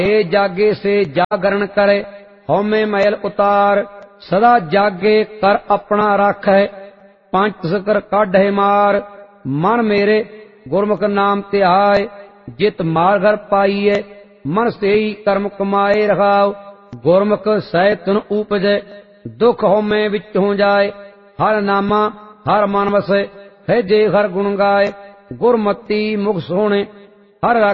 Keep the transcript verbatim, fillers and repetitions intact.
ए जागे से जागरण करे, हौमे मैल उतार, सदा जागे कर अपना राखै। पंच सकर काढ़े मार, मन मेरे गुरमुख नाम ध्याय। जित मार घर पाईए, मन से ही कर्म कमाए रखाओ। गुरमुख सैतन उपजै, दुख हौमे विच हो जाए। हर नामा हर मन वसे, है जे हर गुण गाए। गुरमति मुख सोहणे, हर